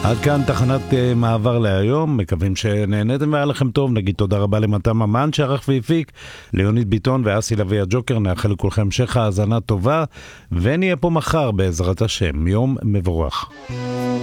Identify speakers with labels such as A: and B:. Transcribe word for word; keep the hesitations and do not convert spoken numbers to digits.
A: עד כאן תחנת uh, מעבר להיום, מקווים שנהנתם והיה לכם טוב. נגיד תודה רבה למתם אמן שערך והפיק, ליונית ביטון ואסי לוי הג'וקר. נאחל לכולכם המשך האזנה טובה, ונהיה פה מחר בעזרת השם. יום מבורך.